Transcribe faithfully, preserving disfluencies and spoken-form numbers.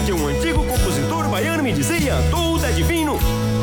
que um antigo compositor baiano me dizia: tudo é divino.